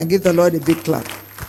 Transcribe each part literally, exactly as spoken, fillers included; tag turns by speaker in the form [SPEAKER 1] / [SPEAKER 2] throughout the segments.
[SPEAKER 1] And give the Lord a big clap.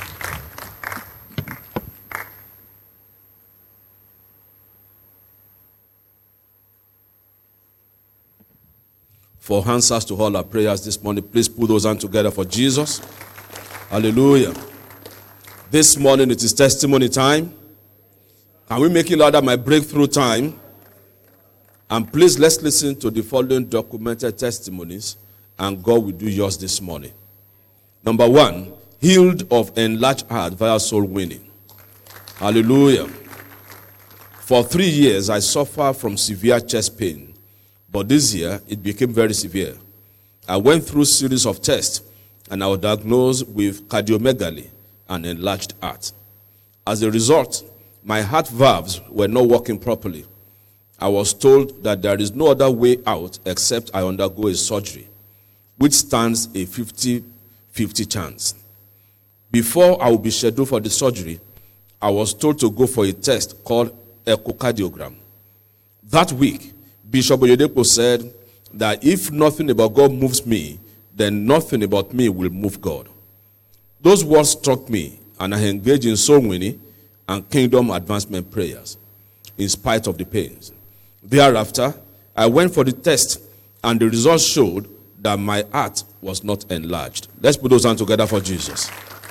[SPEAKER 2] For answers to all our prayers this morning, please put those hands together for Jesus. Hallelujah. This morning it is testimony time. Can we make it louder? My breakthrough time. And please, let's listen to the following documented testimonies, and God will do yours this morning. Number one, healed of enlarged heart via soul winning. Hallelujah. For three years, I suffered from severe chest pain, but this year, it became very severe. I went through a series of tests, and I was diagnosed with cardiomegaly and enlarged heart. As a result, my heart valves were not working properly. I was told that there is no other way out except I undergo a surgery, which stands a fifty fifty chance. Before I would be scheduled for the surgery, I was told to go for a test called echocardiogram. That week, Bishop Oyedepo said that if nothing about God moves me, then nothing about me will move God. Those words struck me, and I engaged in soul winning and kingdom advancement prayers, in spite of the pains. Thereafter, I went for the test, and the results showed that my heart was not enlarged. Let's put those hands together for Jesus.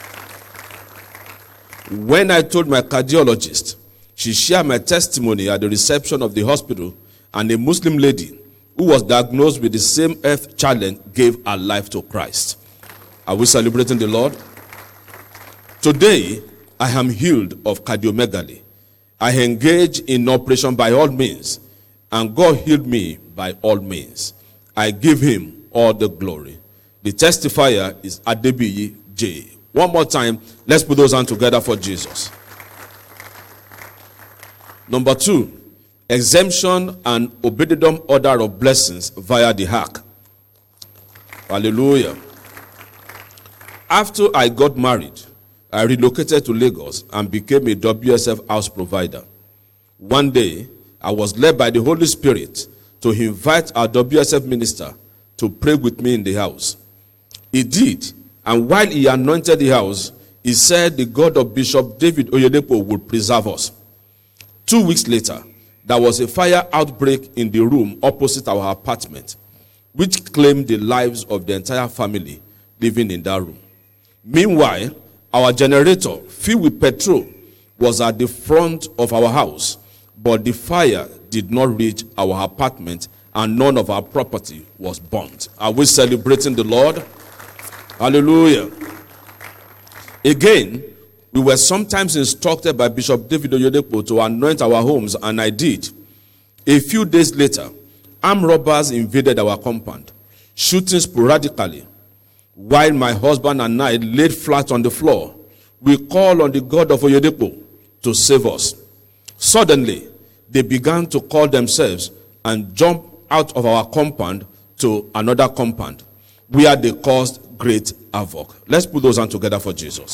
[SPEAKER 2] When I told my cardiologist, she shared my testimony at the reception of the hospital, and a Muslim lady who was diagnosed with the same health challenge gave her life to Christ. Are we celebrating the Lord? Today, I am healed of cardiomegaly. I engage in operation by all means, and God healed me by all means. I give him all the glory. The testifier is Adebiyi J. One more time, let's put those hands together for Jesus. Number two, exemption and obededom order of blessings via the hack. Hallelujah. After I got married, I relocated to Lagos and became a W S F house provider. One day, I was led by the Holy Spirit to invite our W S F minister to pray with me in the house. He did, and while he anointed the house, he said the God of Bishop David Oyedepo would preserve us. Two weeks later, there was a fire outbreak in the room opposite our apartment, which claimed the lives of the entire family living in that room. Meanwhile, our generator, filled with petrol, was at the front of our house, but the fire did not reach our apartment, and none of our property was burnt. Are we celebrating the Lord? Hallelujah. Again, we were sometimes instructed by Bishop David Oyedepo to anoint our homes, and I did. A few days later, armed robbers invaded our compound, shooting sporadically. While my husband and I laid flat on the floor, we called on the God of Oyedepo to save us. Suddenly, they began to call themselves and jump out of our compound to another compound, where they caused great havoc. Let's put those hands together for Jesus.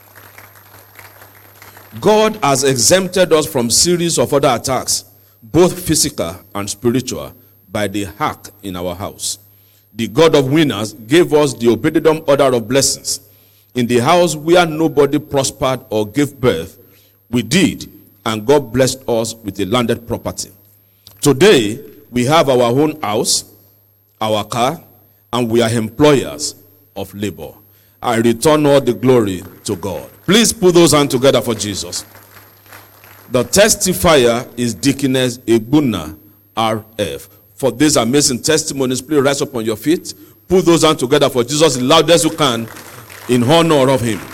[SPEAKER 2] God has exempted us from series of other attacks, both physical and spiritual, by the hack in our house. The God of winners gave us the obededom order of blessings. In the house where nobody prospered or gave birth, we did, and God blessed us with a landed property. Today, we have our own house, our car, and we are employers of labor. I return all the glory to God. Please put those hands together for Jesus. The testifier is Deaconess Egbuna R F. For these amazing testimonies, please rise up on your feet. Put those hands together for Jesus as loud as you can in honor of him.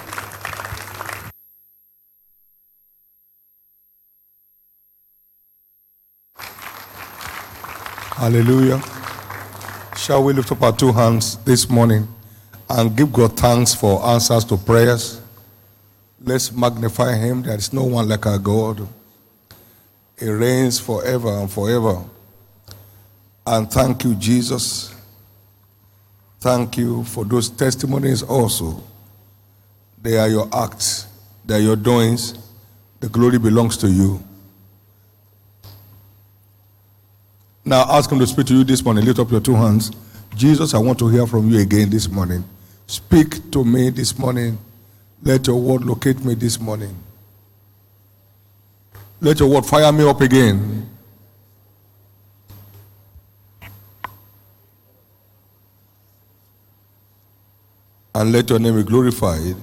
[SPEAKER 3] Hallelujah. Shall we lift up our two hands this morning and give God thanks for answers to prayers? Let's magnify him. There is no one like our God. He reigns forever and forever. And thank you, Jesus. Thank you for those testimonies also. They are your acts. They are your doings. The glory belongs to you. Now ask him to speak to you this morning. Lift up your two hands. Jesus, I want to hear from you again this morning. Speak to me this morning. Let your word locate me this morning. Let your word fire me up again. And let your name be glorified.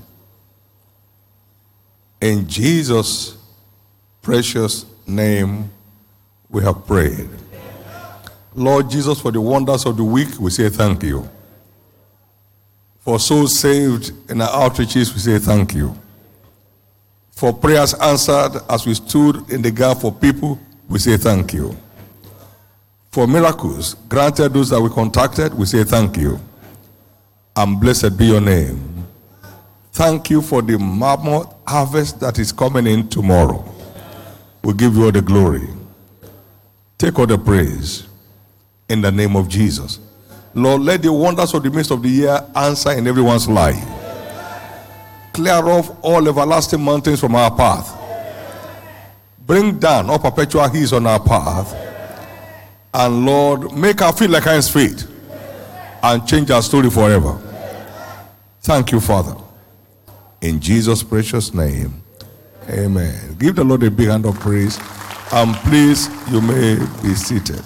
[SPEAKER 3] In Jesus' precious name, we have prayed. Lord Jesus, for the wonders of the week, we say thank you. For souls saved in our outreaches, we say thank you. For prayers answered as we stood in the gap for people, we say thank you. For miracles granted those that we contacted, we say thank you. And blessed be your name. Thank you for the mammoth harvest that is coming in tomorrow. We give you all the glory. Take all the praise in the name of Jesus. Lord, let the wonders of the midst of the year answer in everyone's life. Clear off all everlasting mountains from our path. Bring down all perpetual hills on our path. And Lord, make our feet like hinds feet and change our story forever. Thank you, Father. In Jesus' precious name, amen. Give the Lord a big hand of praise. And please, you may be seated.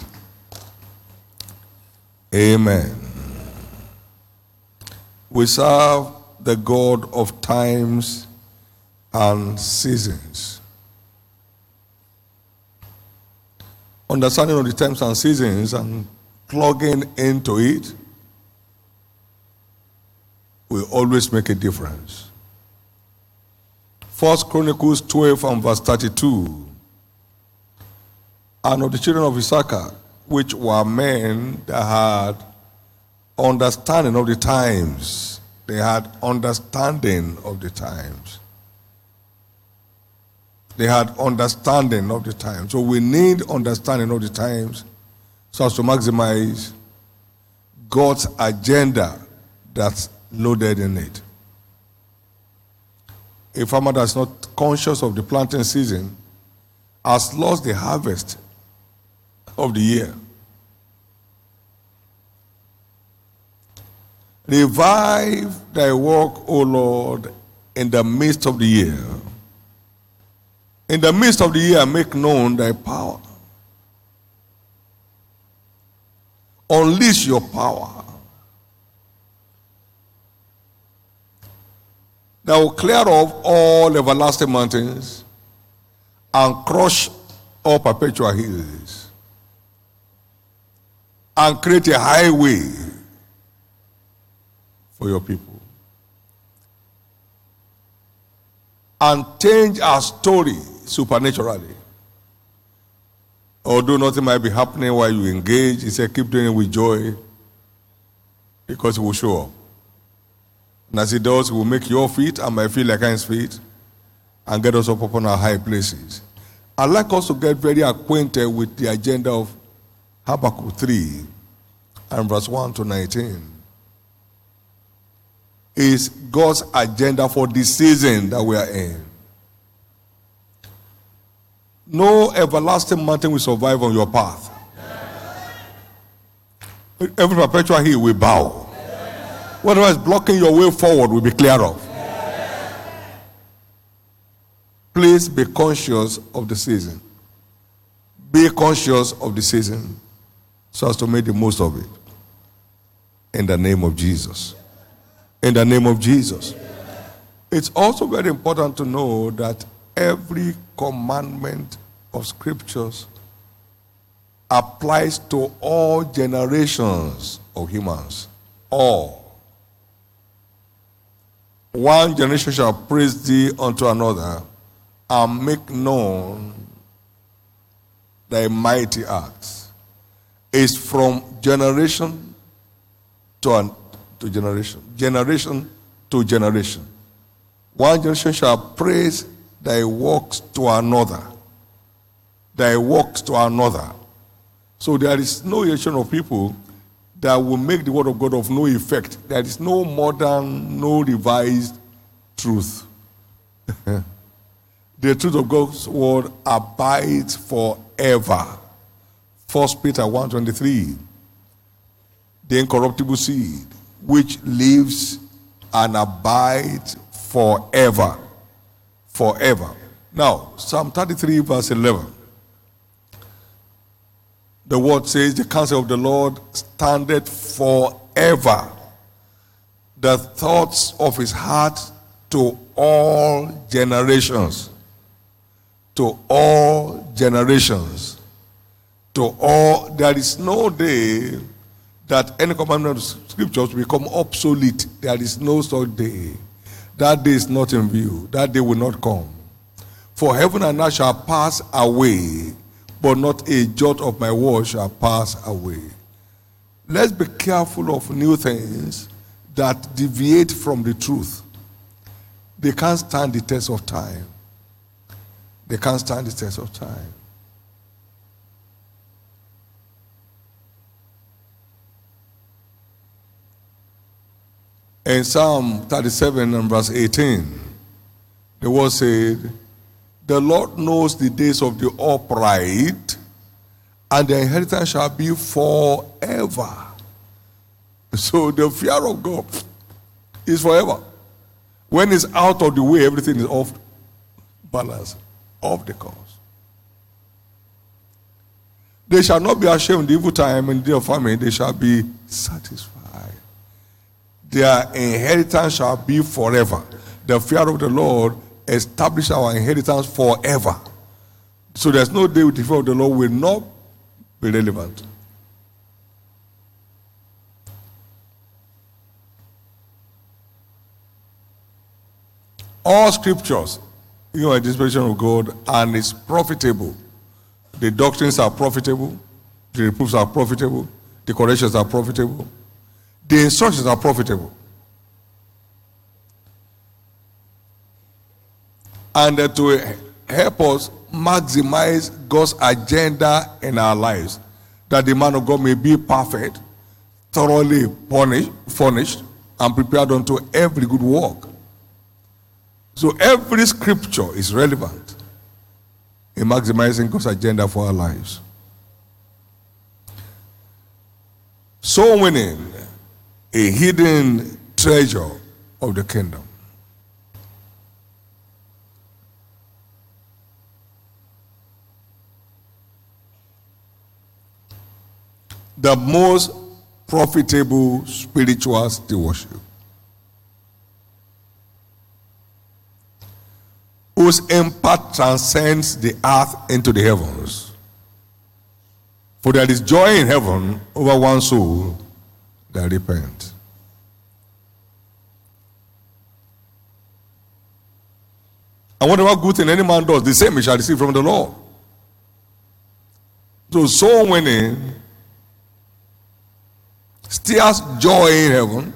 [SPEAKER 3] Amen. We serve the God of times and seasons. Understanding of the times and seasons and plugging into it will always make a difference. First Chronicles twelve and verse thirty-two. And of the children of Issachar, which were men that had understanding of the times. They had understanding of the times. They had understanding of the times. So we need understanding of the times so as to maximize God's agenda that's loaded in it. A farmer that's not conscious of the planting season has lost the harvest of the year. Revive thy work, O Lord, in the midst of the year. In the midst of the year, make known thy power. Unleash your power that will clear off all everlasting mountains and crush all perpetual hills and create a highway for your people. And change our story supernaturally. Although nothing might be happening while you engage, he said, keep doing it with joy because it will show up. And as it does, it will make your feet and my feet like hinds feet and get us up upon our high places. I'd like us to get very acquainted with the agenda of Habakkuk three and verse one to nineteen. Is God's agenda for the season that we are in. No everlasting mountain will survive on your path. Every perpetual hill will bow. Whatever is blocking your way forward will be cleared off. Please be conscious of the season. Be conscious of the season so as to make the most of it. In the name of Jesus. In the name of Jesus. It's also very important to know that every commandment of scriptures applies to all generations of humans. All. One generation shall praise thee unto another and make known thy mighty acts. It's from generation to an to generation, generation to generation. One generation shall praise thy works to another, thy works to another. So there is no generation of people that will make the word of God of no effect. There is no modern, no revised truth. The truth of God's word abides forever. First Peter one twenty-three. The incorruptible seed, which lives and abide forever. Forever. Now, Psalm thirty-three, verse eleven. The word says, the counsel of the Lord standeth forever, the thoughts of his heart to all generations. To all generations. To all, there is no day that any commandment of scriptures will become obsolete. There is no such day. That day is not in view. That day will not come. For heaven and earth shall pass away, but not a jot of my word shall pass away. Let's be careful of new things that deviate from the truth. They can't stand the test of time. They can't stand the test of time. In Psalm thirty-seven and verse eighteen, the word said, the Lord knows the days of the upright, and their inheritance shall be forever. So the fear of God is forever. When it's out of the way, everything is off balance, off the course. They shall not be ashamed in the evil time and the day of famine, they shall be satisfied. Their inheritance shall be forever. The fear of the Lord establish our inheritance forever. So there's no day with the fear of the Lord will not be relevant. All scriptures, you know, a dispensation of God, and it's profitable. The doctrines are profitable, the reproofs are profitable, the corrections are profitable, the instructions are profitable. And uh, to help us maximize God's agenda in our lives, that the man of God may be perfect, thoroughly punished, furnished, and prepared unto every good work. So every scripture is relevant in maximizing God's agenda for our lives. Soul winning, a hidden treasure of the kingdom. The most profitable spiritual stewardship, whose impact transcends the earth into the heavens. For there is joy in heaven over one soul that repents. And whatever good thing any man does, the same he shall receive from the Lord. So soul winning steers joy in heaven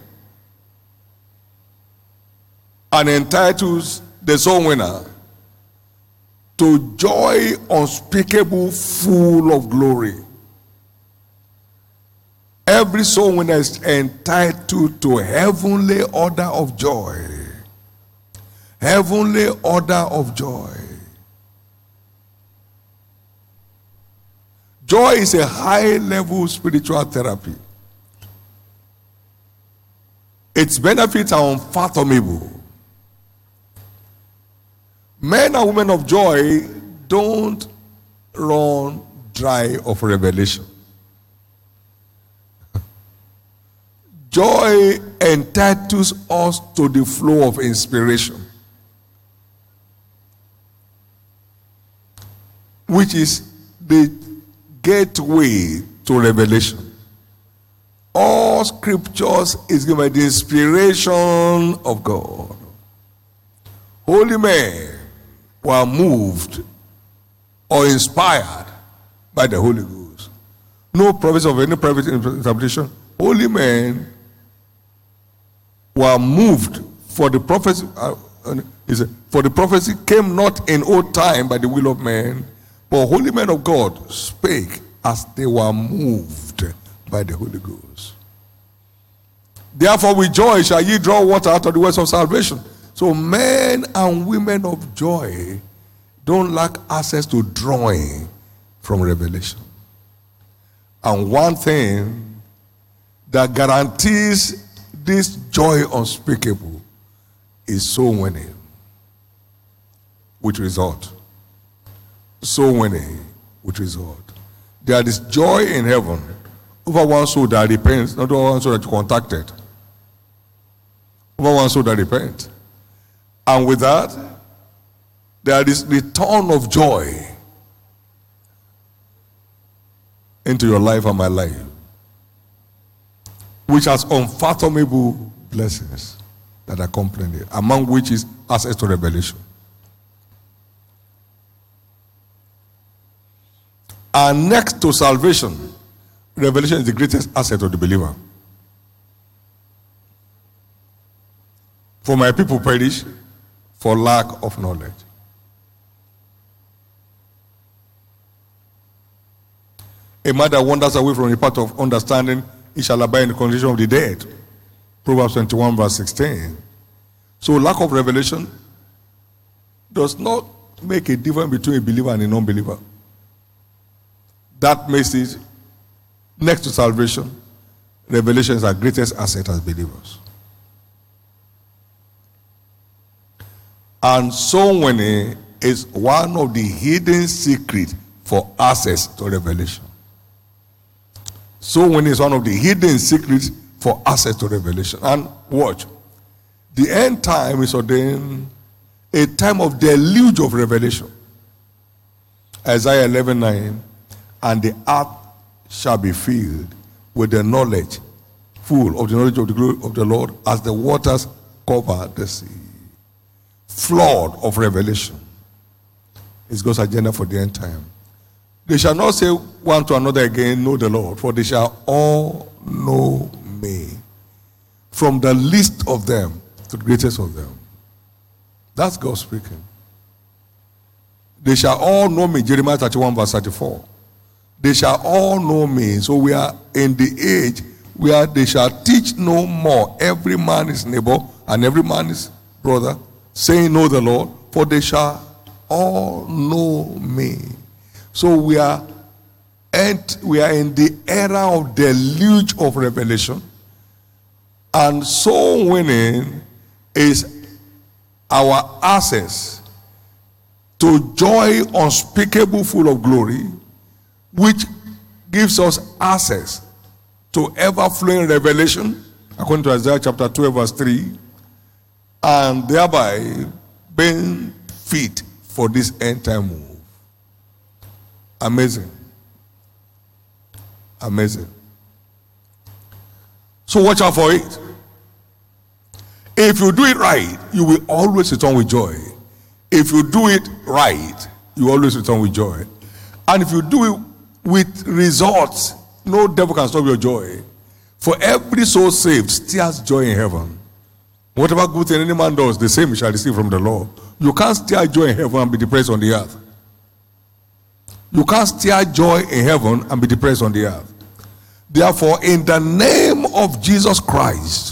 [SPEAKER 3] and entitles the soul winner to joy unspeakable, full of glory. Every soul winner is entitled to heavenly order of joy. Heavenly order of joy. Joy is a high-level spiritual therapy. Its benefits are unfathomable. Men and women of joy don't run dry of revelation. Joy entitles us to the flow of inspiration, which is the gateway to revelation. All scriptures is given by the inspiration of God. Holy men were moved or inspired by the Holy Ghost. No prophets of any private interpretation. Holy men were moved for the prophecy. Uh, for the prophecy came not in old time by the will of men, but holy men of God spake as they were moved by the Holy Ghost. Therefore with joy shall ye draw water out of the wells of salvation. So men and women of joy don't lack access to drawing from revelation. And one thing that guarantees this joy unspeakable is so winning. With result. So winning with result. There is joy in heaven over one soul that repents, not over one soul that you contacted. Over one soul that repents. And with that, there is return of joy into your life and my life, which has unfathomable blessings that accompany it, among which is access to revelation. And next to salvation, revelation is the greatest asset of the believer. For my people perish for lack of knowledge. A man that wanders away from the path of understanding, he shall abide in the condition of the dead. Proverbs twenty-one verse sixteen. So lack of revelation does not make a difference between a believer and a non-believer. That makes it, next to salvation, revelation is our greatest asset as believers. And soul winning is one of the hidden secrets for access to revelation. Soul winning is one of the hidden secrets for access to revelation. And watch, the end time is ordained a time of deluge of revelation. Isaiah eleven nine, and the earth shall be filled with the knowledge, full of the knowledge of the glory of the Lord, as the waters cover the sea. Flood of revelation is God's agenda for the end time. They shall not say one to another again, know the Lord, for they shall all know me, from the least of them to the greatest of them. That's God speaking. They shall all know me, Jeremiah thirty-one verse thirty-four. They shall all know me. So we are in the age where they shall teach no more every man is neighbor and every man is brother, saying, know the Lord, for they shall all know me. So we are, and we are in the era of deluge of revelation, and soul winning is our access to joy unspeakable, full of glory, which gives us access to ever-flowing revelation, according to Isaiah chapter twelve verse three, and thereby being fit for this end-time move. Amazing. Amazing. So watch out for it. If you do it right, you will always return with joy. If you do it right, you always return with joy. And if you do it with results, no devil can stop your joy. For every soul saved stirs joy in heaven. Whatever good thing any man does, the same he shall receive from the Lord. You can't stir joy in heaven and be depressed on the earth. You can't stir joy in heaven and be depressed on the earth. Therefore, in the name of Jesus Christ,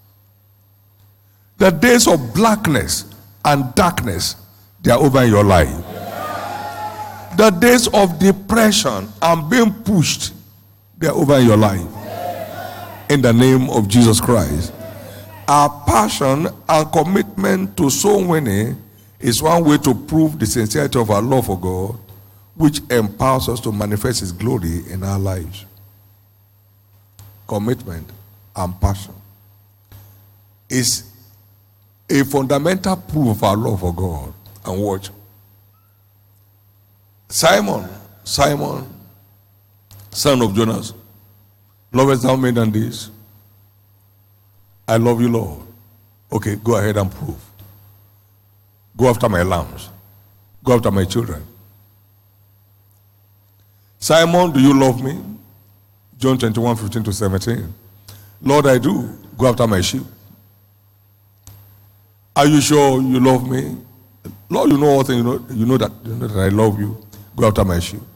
[SPEAKER 3] the days of blackness and darkness, they are over in your life. The days of depression and being pushed, they are over in your life. In the name of Jesus Christ. Our passion and commitment to soul winning is one way to prove the sincerity of our love for God, which empowers us to manifest His glory in our lives. Commitment and passion is a fundamental proof of our love for God. And watch. Simon, Simon, son of Jonas, lovest thou me than this? I love you, Lord. Okay, go ahead and prove. Go after my lambs. Go after my children. Simon, do you love me? John twenty-one, fifteen to seventeen. Lord, I do. Go after my sheep. Are you sure you love me? Lord, you know all things. You know, you know that, you know that I love you. Go after my sheep.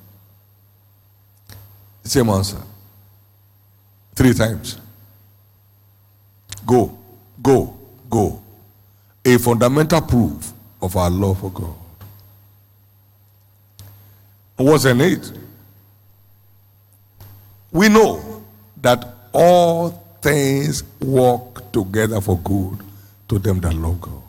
[SPEAKER 3] Same answer. Three times. Go, go, go. A fundamental proof of our love for God. What's in it? We know that all things work together for good to them that love God.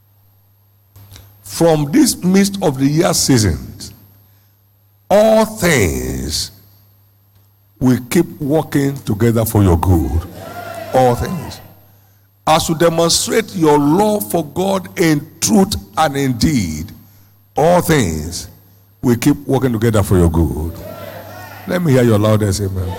[SPEAKER 3] From this midst of the year seasons, all things will keep working together for your good. All things. As you demonstrate your love for God in truth and in deed, all things will keep working together for your good. Let me hear your loudest amen.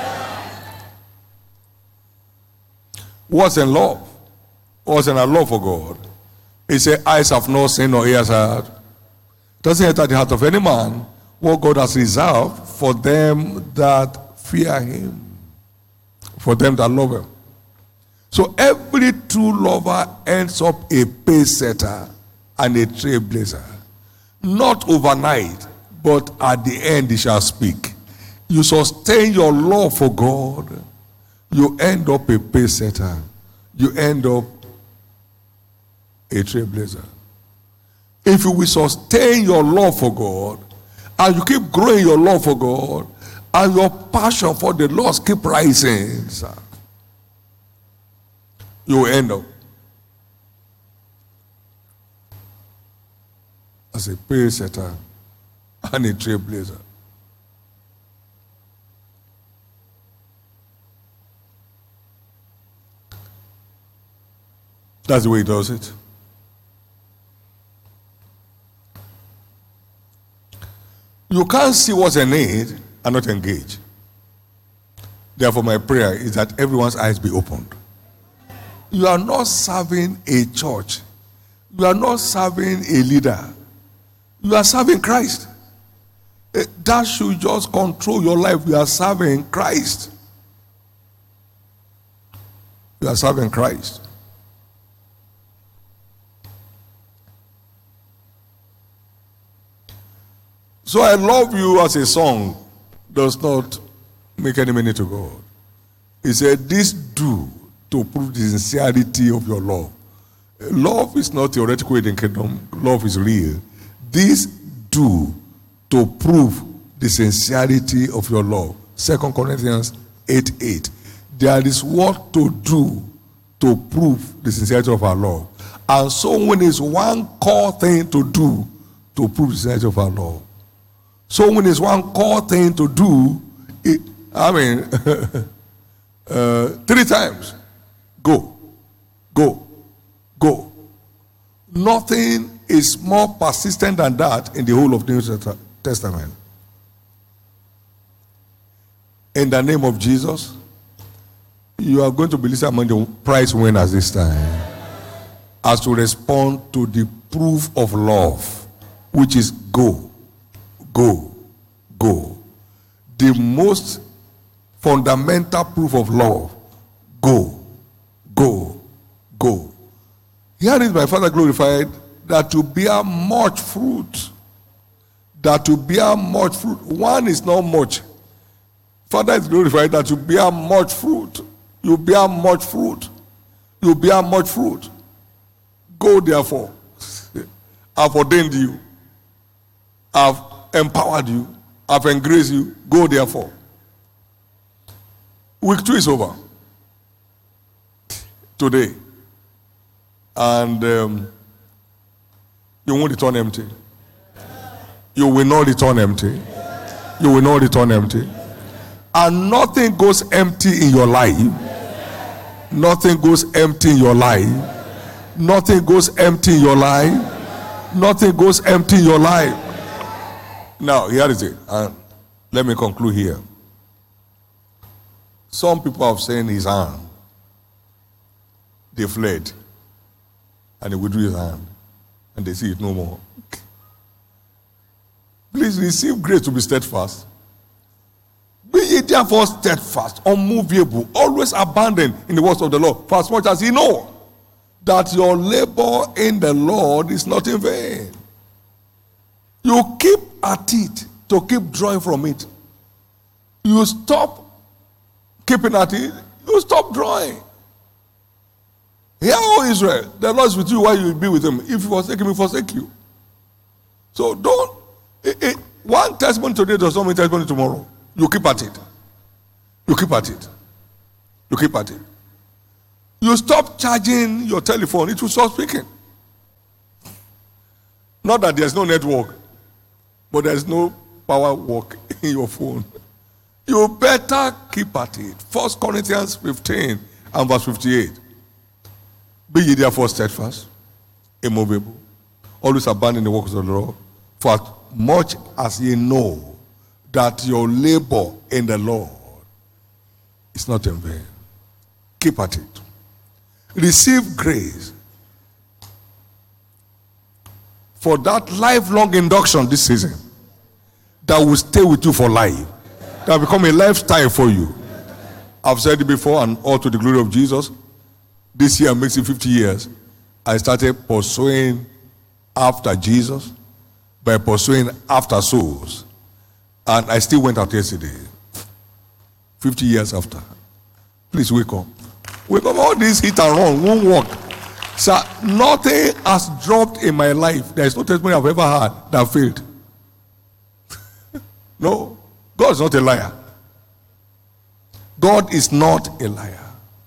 [SPEAKER 3] What's in love? What's in our love for God? He said, eyes have not seen nor ears heard. Doesn't enter the heart of any man what God has reserved for them that fear him, for them that love him. So every true lover ends up a pace setter and a trailblazer. Not overnight, but at the end he shall speak. You sustain your love for God, you end up a pace setter. You end up a trailblazer. If you will sustain your love for God, and you keep growing your love for God, and your passion for the Lord keep rising, sir, you will end up as a pace setter and a trailblazer. That's the way he does it. You can't see what's a need and not engage. Therefore, my prayer is that everyone's eyes be opened. You are not serving a church. You are not serving a leader. You are serving Christ. That should just control your life. You are serving Christ. You are serving Christ. So I love you as a song does not make any meaning to God. He said, this do to prove the sincerity of your love. Love is not theoretical in the kingdom. Love is real. This do to prove the sincerity of your love. Second Corinthians eight eight. There is what to do to prove the sincerity of our love. And so when it's one core thing to do to prove the sincerity of our love. So when it's one core thing to do, it, I mean, uh, three times, go, go, go. Nothing is more persistent than that in the whole of the New Testament. In the name of Jesus, you are going to be listed among the prize winners this time as to respond to the proof of love, which is go. Go, go. The most fundamental proof of love. Go, go, go. Here is my Father glorified, that to bear much fruit. That to bear much fruit. One is not much. Father is glorified that you bear much fruit. You bear much fruit. You bear much fruit. Go therefore. I've ordained you. I've empowered you. I've engraced you. Go therefore. Week two is over. Today. And um, you won't return empty. You will not return empty. You will not return empty. And nothing goes empty in your life. Nothing goes empty in your life. Nothing goes empty in your life. Nothing goes empty in your life. Now, here is it. And let me conclude here. Some people have seen his hand. They fled. And he withdrew his hand. And they see it no more. Please receive grace to be steadfast. Be ye therefore steadfast, unmovable, always abandoned in the words of the Lord, for as much as ye know that your labor in the Lord is not in vain. You keep at it to keep drawing from it. You stop keeping at it, you stop drawing. Hear, O Israel, the Lord is with you while you will be with him. If you forsake him, he forsake you. So don't, it, it, one testimony today does not mean testimony tomorrow. You keep at it. You keep at it. You keep at it. You stop charging your telephone, it will stop speaking. Not that there's no network, but there's no power work in your phone. You better keep at it. First Corinthians fifteen and verse fifty-eight. Be ye therefore steadfast, immovable, always abounding in the works of the Lord, for as much as ye know that your labor in the Lord is not in vain. Keep at it. Receive grace for that lifelong induction this season that will stay with you for life, that will become a lifestyle for you. I've said it before, and all to the glory of Jesus. This year makes it fifty years. I started pursuing after Jesus by pursuing after souls. And I still went out yesterday. fifty years after. Please wake up. Wake up. All this hit and run won't work. Sir, nothing has dropped in my life. There is no testimony I've ever had that failed. No. God is not a liar. God is not a liar.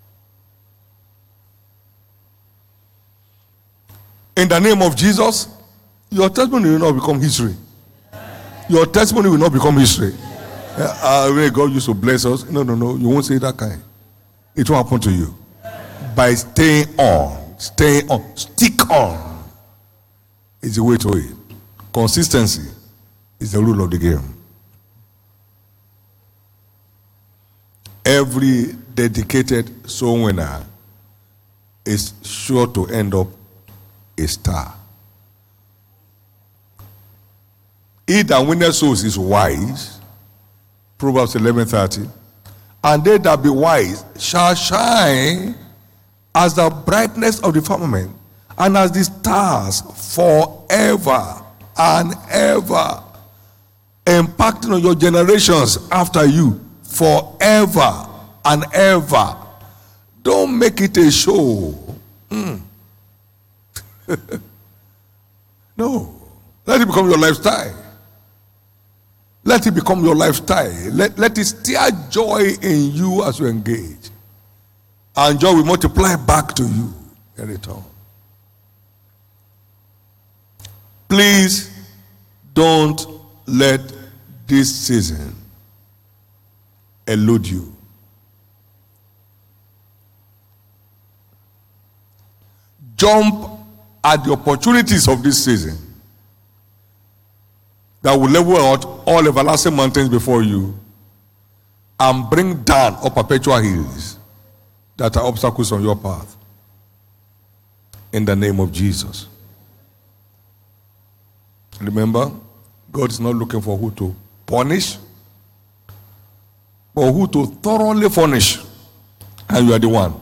[SPEAKER 3] In the name of Jesus, your testimony will not become history. Your testimony will not become history. Uh, uh, God used to bless us. No, no, no. You won't say that kind. It will happen to you. By staying on. Staying on. Stick on. Is the way to it. Consistency is the rule of the game. Every dedicated soul winner is sure to end up a star. He that winneth souls is wise. Proverbs eleven thirty. And they that be wise shall shine as the brightness of the firmament, and as the stars forever and ever, impacting on your generations after you forever and ever. Don't make it a show. Mm. No. Let it become your lifestyle. Let it become your lifestyle. Let, let it stir joy in you as you engage. And joy will multiply back to you in return. Please don't let this season elude you. Jump at the opportunities of this season that will level out all everlasting mountains before you and bring down all perpetual hills that are obstacles on your path. In the name of Jesus. Remember, God is not looking for who to punish, but who to thoroughly furnish. And you are the one.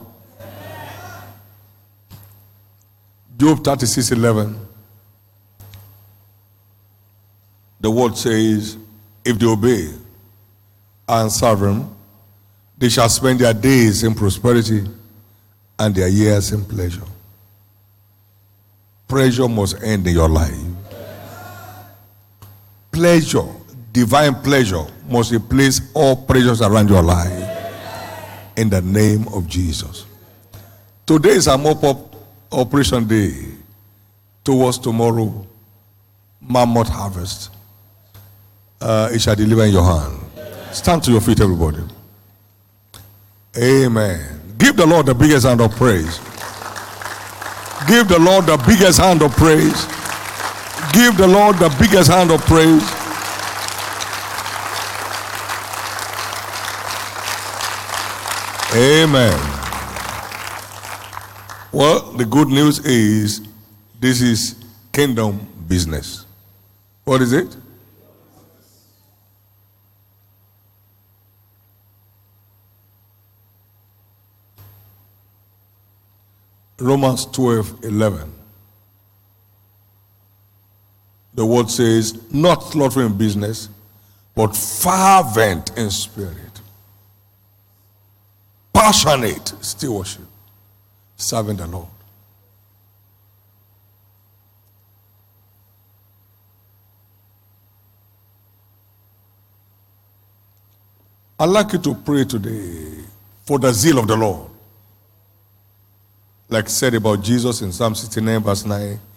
[SPEAKER 3] Job thirty-six eleven. The word says, if they obey and serve him, they shall spend their days in prosperity and their years in pleasure. Pleasure must end in your life. Pleasure, divine pleasure, must replace all pleasures around your life. In the name of Jesus. Today is a mop-up operation day towards tomorrow, mammoth harvest. Uh, it shall deliver in your hand. Stand to your feet, everybody. Amen. Give the Lord the biggest hand of praise. Give the Lord the biggest hand of praise. Give the Lord the biggest hand of praise. Amen. Well, the good news is this is kingdom business. What is it? Romans twelve eleven. The word says, not slothful in business, but fervent in spirit. Passionate stewardship. Serving the Lord. I'd like you to pray today. for the zeal of the Lord. Like said about Jesus in Psalm sixty-nine, verse nine,